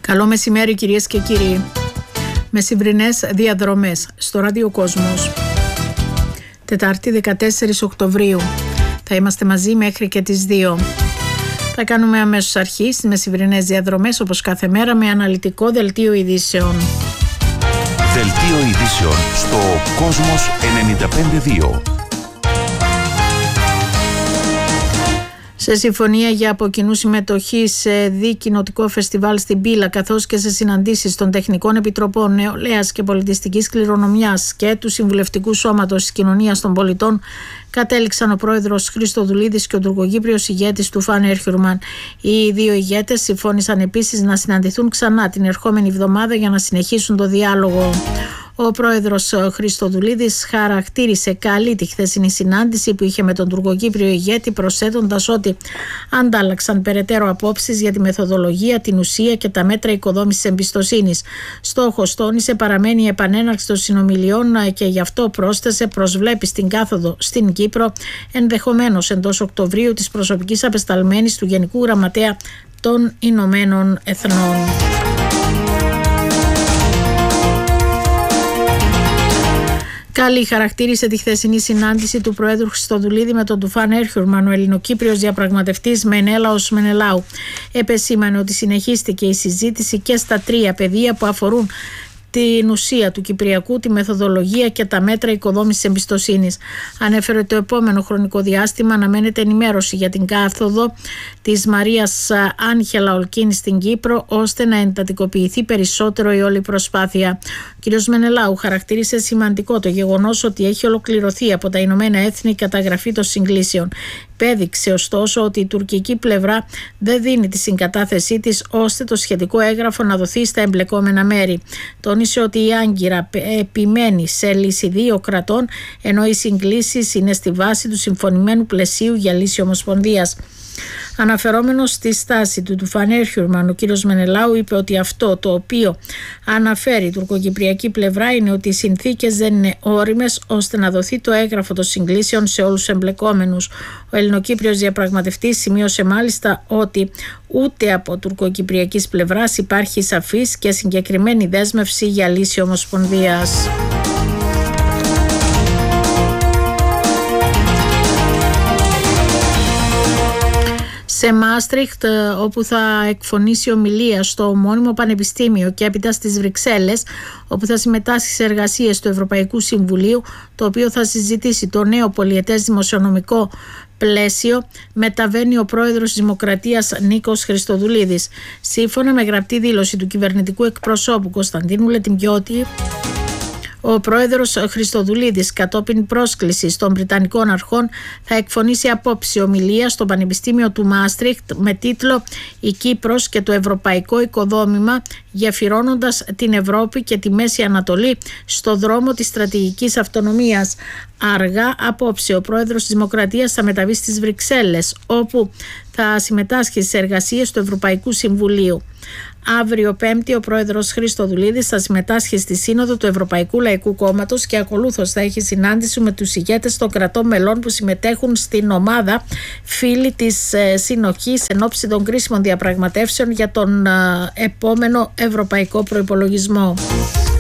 Καλό μεσημέρι κυρίες και κύριοι. Μεσημβρινές διαδρομές στο Ράδιο Κόσμος. Τετάρτη 14 Οκτωβρίου. Θα είμαστε μαζί μέχρι και τις 2. Θα κάνουμε αμέσως αρχή στις μεσημβρινές διαδρομές όπως κάθε μέρα με αναλυτικό δελτίο ειδήσεων. Δελτίο ειδήσεων στο Κόσμος 95.2. Σε συμφωνία για από κοινού συμμετοχή σε δικοινοτικό φεστιβάλ στην Πύλα, καθώς και σε συναντήσεις των Τεχνικών Επιτροπών Νεολαίας και Πολιτιστικής Κληρονομιάς και του Συμβουλευτικού Σώματος της Κοινωνίας των Πολιτών, κατέληξαν ο πρόεδρος Χριστοδουλίδης και ο τουρκοκύπριος ηγέτης Τουφάν Έρχιουρμαν. Οι δύο ηγέτες συμφώνησαν επίσης να συναντηθούν ξανά την ερχόμενη εβδομάδα για να συνεχίσουν το διάλογο. Ο πρόεδρος Χριστοδουλίδης χαρακτήρισε καλή τη χθεσινή συνάντηση που είχε με τον τουρκοκύπριο ηγέτη, προσθέτοντας ότι αντάλλαξαν περαιτέρω απόψεις για τη μεθοδολογία, την ουσία και τα μέτρα οικοδόμησης εμπιστοσύνης. Στόχος, τόνισε, παραμένει η επανέναρξη των συνομιλιών και γι' αυτό πρόσθεσε προσβλέπει στην κάθοδο στην Κύπρο, ενδεχομένως εντός Οκτωβρίου, της προσωπικής απεσταλμένης του Γενικού Γραμματέα των Ηνωμένων Εθνών. Καλή χαρακτήρισε τη χθεσινή συνάντηση του Προέδρου Χριστοδουλίδη με τον Τουφάν Έρχιουρμαν, ο Ελληνοκύπριος διαπραγματευτής Μενέλαος Μενελάου. Επεσήμανε ότι συνεχίστηκε η συζήτηση και στα τρία πεδία που αφορούν την ουσία του Κυπριακού, τη μεθοδολογία και τα μέτρα οικοδόμησης εμπιστοσύνης. Ανέφερε ότι το επόμενο χρονικό διάστημα αναμένεται ενημέρωση για την κάθοδο της Μαρίας Άγχελα Ολκίνη στην Κύπρο, ώστε να εντατικοποιηθεί περισσότερο η όλη προσπάθεια. Ο κ. Μενελάου χαρακτήρισε σημαντικό το γεγονός ότι έχει ολοκληρωθεί από τα Ηνωμένα Έθνη η καταγραφή των συγκλήσεων. Πέδειξε ωστόσο ότι η τουρκική πλευρά δεν δίνει τη συγκατάθεσή της ώστε το σχετικό έγγραφο να δοθεί στα εμπλεκόμενα μέρη. Τόνισε ότι η Άγκυρα επιμένει σε λύση δύο κρατών, ενώ οι συγκλήσεις είναι στη βάση του συμφωνημένου πλαισίου για λύση ομοσπονδίας. Αναφερόμενος στη στάση του Τουφάν Έρχιουρμαν, ο κ. Μενελάου είπε ότι αυτό το οποίο αναφέρει η τουρκοκυπριακή πλευρά είναι ότι οι συνθήκες δεν είναι όριμες ώστε να δοθεί το έγγραφο των συγκλήσεων σε όλους τους εμπλεκόμενους. Ο Ελληνοκύπριος διαπραγματευτής σημείωσε μάλιστα ότι ούτε από τουρκοκυπριακής πλευράς υπάρχει σαφής και συγκεκριμένη δέσμευση για λύση ομοσπονδίας. Σε Μάστριχτ, όπου θα εκφωνήσει ομιλία στο ομώνυμο πανεπιστήμιο, και έπειτα στις Βρυξέλλες, όπου θα συμμετάσχει σε εργασίες του Ευρωπαϊκού Συμβουλίου, το οποίο θα συζητήσει το νέο πολιετές δημοσιονομικό πλαίσιο, μεταβαίνει ο πρόεδρος της Δημοκρατίας Νίκος Χριστοδουλίδης. Σύμφωνα με γραπτή δήλωση του κυβερνητικού εκπροσώπου Κωνσταντίνου Λετιμιώτη, ο πρόεδρος Χριστοδουλίδης, κατόπιν πρόσκλησης των Βρυτανικών Αρχών, θα εκφωνήσει απόψε ομιλία στο Πανεπιστήμιο του Μάστριχτ με τίτλο «Η Κύπρος και το Ευρωπαϊκό Οικοδόμημα, γεφυρώνοντας την Ευρώπη και τη Μέση Ανατολή στο δρόμο της στρατηγικής αυτονομίας». Αργά απόψε ο πρόεδρος της Δημοκρατίας θα μεταβεί στις Βρυξέλλες, όπου θα συμμετάσχει στις εργασίες του Ευρωπαϊκού Συμβουλίου. Αύριο Πέμπτη ο πρόεδρος Χριστοδουλίδης θα συμμετάσχει στη Σύνοδο του Ευρωπαϊκού Λαϊκού Κόμματος και ακολούθως θα έχει συνάντηση με τους ηγέτες των κρατών μελών που συμμετέχουν στην ομάδα φίλοι της συνοχής εν ώψη των κρίσιμων διαπραγματεύσεων για τον επόμενο ευρωπαϊκό προϋπολογισμό.